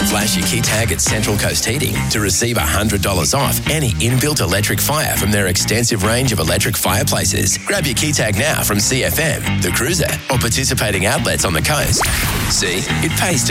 Flash your key tag at Central Coast Heating to receive $100 off any inbuilt electric fire from their extensive range of electric fireplaces. Grab your key tag now from CFM, The Cruiser, or participating outlets on the coast. See, it pays to